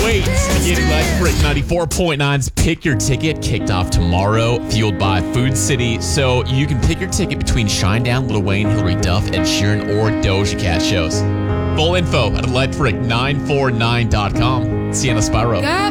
wait. Spaghetti Electric 94.9's Pick Your Ticket kicked off tomorrow, fueled by Food City. So you can pick your ticket between Shinedown, Lil Wayne, Hilary Duff, Ed Sheeran, or Doja Cat shows. Full info at electric949.com. Sienna Spyro.